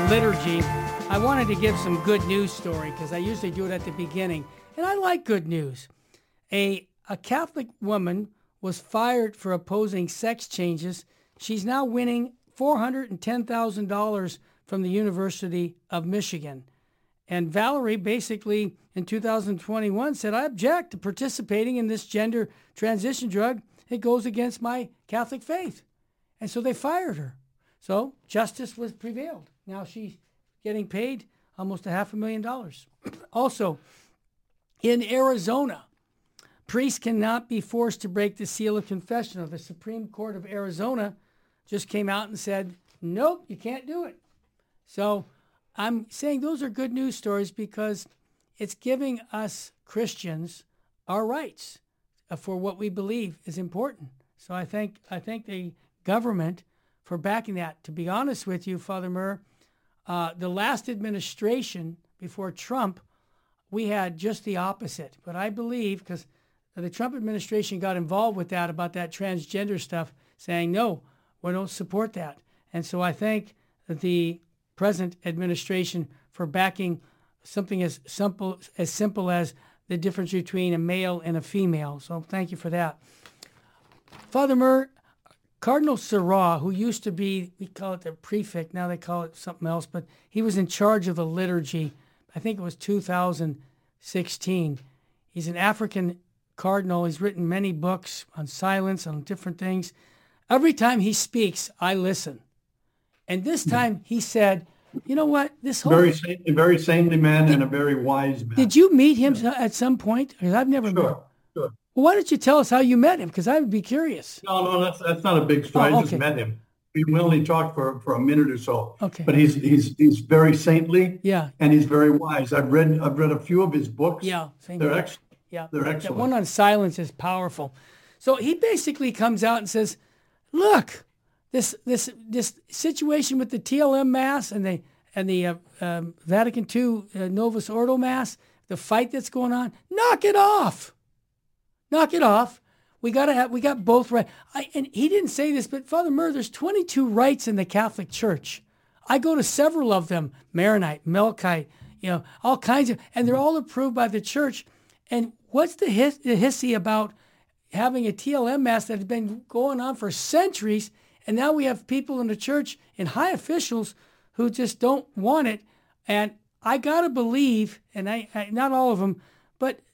liturgy, I wanted to give some good news story because I usually do it at the beginning. And I like good news. A Catholic woman was fired for opposing sex changes. She's now winning $410,000 from the University of Michigan. And Valerie basically in 2021 said, I object to participating in this gender transition drug. It goes against my Catholic faith. And so they fired her. So justice was prevailed. Now she's getting paid almost $500,000. Also, in Arizona, priests cannot be forced to break the seal of confession. The Supreme Court of Arizona just came out and said, nope, you can't do it. So I'm saying those are good news stories because it's giving us Christians our rights for what we believe is important. So I thank the government for backing that. To be honest with you, Father Murr, the last administration before Trump, we had just the opposite. But I believe, because the Trump administration got involved with that, about that transgender stuff, saying, no, we don't support that. And so I thank the present administration for backing something as simple as the difference between a male and a female. So thank you for that. Father Murr, Cardinal Sarah, who used to be, we call it the prefect, now they call it something else, but he was in charge of the liturgy. I think it was 2016. He's an African cardinal. He's written many books on silence, on different things. Every time he speaks, I listen. And this time he said, you know what? This whole very saintly man and a very wise man. Did you meet him at some point? Because I've never met him. Sure. Well, why don't you tell us how you met him? Because I would be curious. No, that's not a big story. I just met him. We only talked for a minute or so. Okay. But he's very saintly. Yeah. And he's very wise. I've read a few of his books. Yeah. They're excellent. Yeah. They're excellent. That one on silence is powerful. So he basically comes out and says, look, this situation with the TLM Mass and the Vatican II Novus Ordo Mass, the fight that's going on, knock it off. Knock it off. We got both right. And he didn't say this, but Father Murr, there's 22 rites in the Catholic Church. I go to several of them, Maronite, Melkite, all kinds of, and they're all approved by the church. And what's the hissy about having a TLM Mass that has been going on for centuries, and now we have people in the church and high officials who just don't want it. And I got to believe, and I not all of them, but